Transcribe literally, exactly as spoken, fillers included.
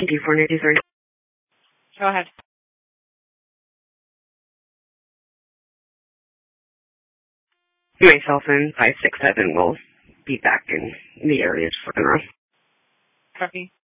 D four ninety-three. Go ahead. Myself and five six seven will be back in the area for tomorrow. Copy.